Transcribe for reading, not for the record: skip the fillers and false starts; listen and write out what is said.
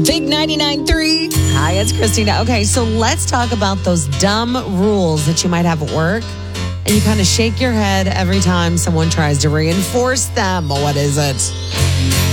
Big 99.3. Hi, it's Christina. Okay, so let's talk about those dumb rules that you might have at work. And you kind of shake your head every time someone tries to reinforce them. What is it?